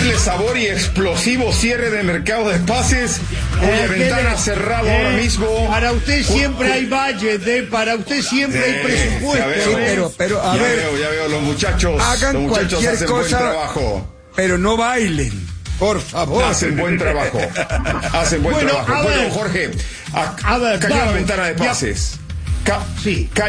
increíble sabor y explosivo cierre de mercado de pases, cuya ventana ha cerrado ahora mismo. Para usted siempre hay budget, para usted siempre hay presupuesto. Pero a ver, ya veo, los muchachos hagan cualquier hacen cosa, buen trabajo. Pero no bailen, por favor. Hacen buen trabajo. Hacen buen trabajo. A ver, Jorge, a ver, cayó la vamos, ventana de pases. sí.